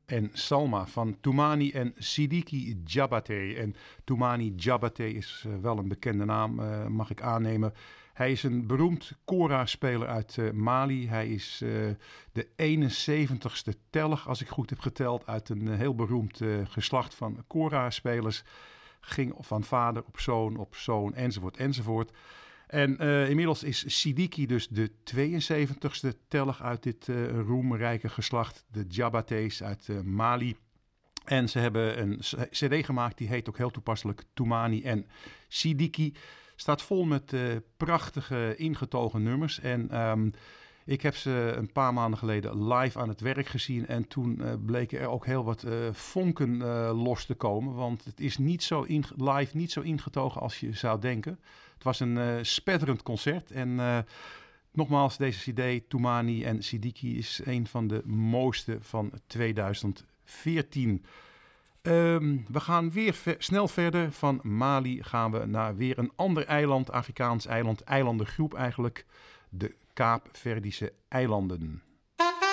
en Salma van Toumani en Sidiki Diabaté. En Toumani Diabaté is wel een bekende naam, mag ik aannemen. Hij is een beroemd kora-speler uit Mali. Hij is de 71ste teller, als ik goed heb geteld, uit een heel beroemd geslacht van kora-spelers. Ging van vader op zoon, enzovoort, enzovoort. En inmiddels is Sidiki dus de 72ste teller uit dit roemrijke geslacht. De Diabatés uit Mali. En ze hebben een cd gemaakt, die heet ook heel toepasselijk Toumani en Sidiki. Staat vol met prachtige ingetogen nummers. En ik heb ze een paar maanden geleden live aan het werk gezien. En toen bleken er ook heel wat vonken los te komen. Want het is niet zo live niet zo ingetogen als je zou denken. Het was een spetterend concert. En nogmaals, deze cd, Toumani en Sidiki, is een van de mooiste van 2014. We gaan weer snel verder. Van Mali gaan we naar weer een ander eiland, Afrikaans eiland, eilandengroep eigenlijk, de Kaapverdische eilanden.